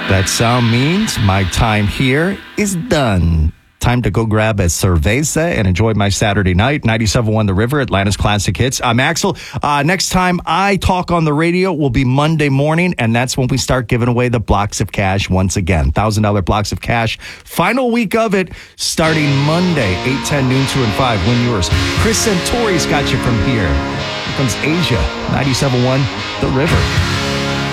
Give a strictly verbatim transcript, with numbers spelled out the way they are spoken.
That sound means my time here is done. Time to go grab a cerveza and enjoy my Saturday night. ninety-seven point one The River, Atlanta's Classic Hits. I'm Axel. Uh, next time I talk on the radio will be Monday morning, and that's when we start giving away the blocks of cash once again. one thousand dollars blocks of cash. Final week of it, starting Monday, eight, ten, noon, two, and five. Win yours. Chris Santori's got you from here. Here comes Asia, ninety-seven point one The River.